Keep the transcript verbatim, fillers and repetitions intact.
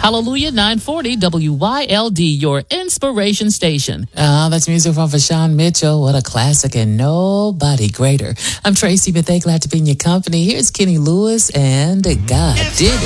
Hallelujah nine forty W Y L D, your inspiration station. Ah, that's music from Vashawn Mitchell. What a classic, and nobody greater. I'm Tracy Bethea, glad to be in your company. Here's Kenny Lewis and God Did It.